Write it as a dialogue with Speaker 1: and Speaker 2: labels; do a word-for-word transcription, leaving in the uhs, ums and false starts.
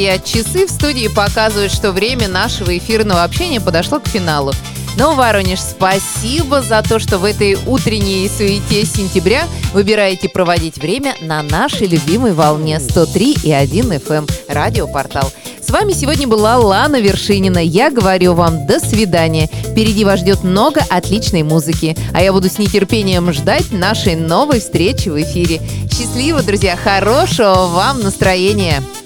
Speaker 1: Часы в студии показывают, что время нашего эфирного общения подошло к финалу. Но, Воронеж, спасибо за то, что в этой утренней суете сентября выбираете проводить время на нашей любимой волне сто три и один эф эм, радиопортал. С вами сегодня была Лана Вершинина. Я говорю вам до свидания. Впереди вас ждет много отличной музыки. А я буду с нетерпением ждать нашей новой встречи в эфире. Счастливо, друзья, хорошего вам настроения!